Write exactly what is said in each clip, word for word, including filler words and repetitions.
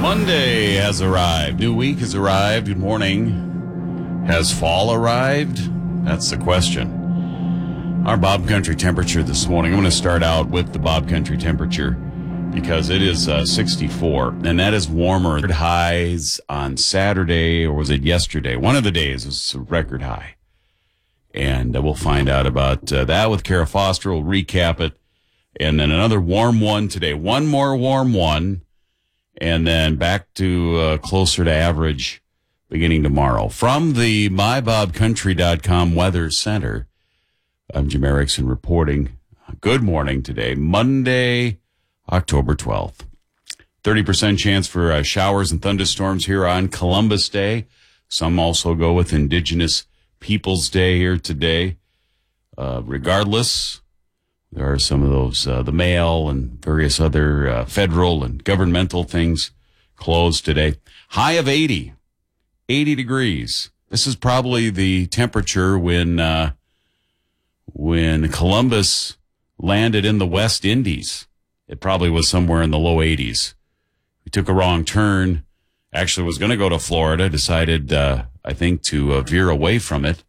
Monday has arrived. New week has arrived. Good morning. Has fall arrived? That's the question. Our Bob Country temperature this morning. I'm going to start out with the Bob Country temperature because it is uh, sixty-four, and that is warmer. Highs on Saturday, or was it yesterday? One of the days was a record high. And uh, we'll find out about uh, that with Kara Foster. We'll recap it. And then another warm one today. One more warm one. And then back to uh, closer to average beginning tomorrow. From the my bob country dot com Weather Center, I'm Jim Erickson reporting. Good morning today, Monday, October twelfth. thirty percent chance for uh, showers and thunderstorms here on Columbus Day. Some also go with Indigenous Peoples Day here today. Uh, regardless, there are some of those, uh, the mail and various other uh, federal and governmental things closed today. High of eighty, eighty degrees. This is probably the temperature when uh, when Columbus landed in the West Indies. It probably was somewhere in the low eighties. We took a wrong turn. Actually was going to go to Florida, decided, uh, I think, to uh, veer away from it,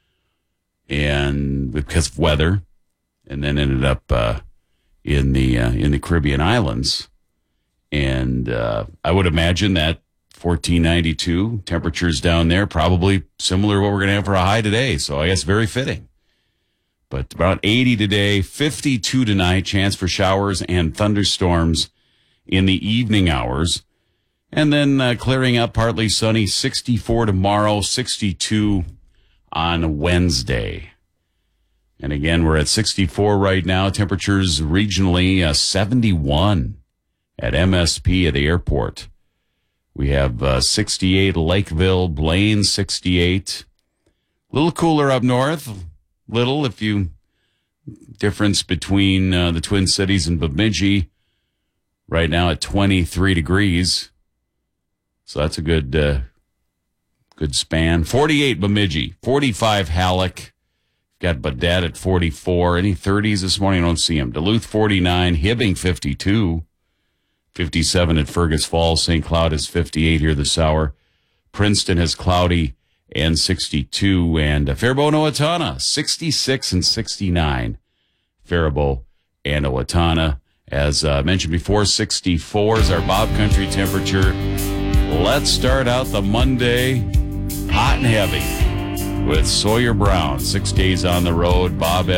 and because of weather. And then ended up uh, in the uh, in the Caribbean islands, and uh, I would imagine that fourteen ninety-two temperatures down there probably similar to what we're going to have for a high today. So I guess very fitting. But about eighty today, fifty-two tonight. Chance for showers and thunderstorms in the evening hours, and then uh, clearing up, partly sunny. sixty-four tomorrow, sixty-two on Wednesday. And again, we're at sixty-four right now. Temperatures regionally uh, seventy-one at M S P at the airport. We have uh, sixty-eight Lakeville, Blaine sixty-eight. A little cooler up north. Little, if you difference between uh, the Twin Cities and Bemidji. Right now at twenty-three degrees. So that's a good, uh, good span. forty-eight Bemidji, forty-five Halleck. Got Baudette at forty-four. Any thirties this morning? I don't see them. Duluth forty-nine. Hibbing fifty-two. fifty-seven at Fergus Falls. Saint Cloud is fifty-eight here this hour. Princeton has cloudy and sixty-two. And uh, Faribault and Owatonna, sixty-six and sixty-nine. Faribault and Owatonna. As I uh, mentioned before, sixty-four is our Bob Country temperature. Let's start out the Monday hot and heavy with Sawyer Brown. Six days on the road. Bob